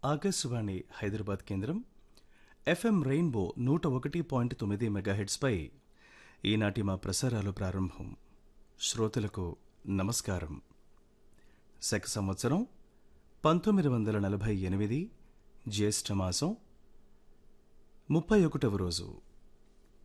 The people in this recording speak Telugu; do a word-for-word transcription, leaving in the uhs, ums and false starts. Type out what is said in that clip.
ఆకాశవాణి హైదరాబాద్ కేంద్రం ఎఫ్ఎం రెయిన్బో నూట ఒకటి పాయింట్ తొమ్మిది మెగాహెట్స్పై ఈనాటి మా ప్రసారాలు ప్రారంభం. శ్రోతలకు నమస్కారం. శక సంవత్సరం పంతొమ్మిది వందల నలభై ఎనిమిది జ్యేష్ఠమాసం ముప్పై ఒకటవ రోజు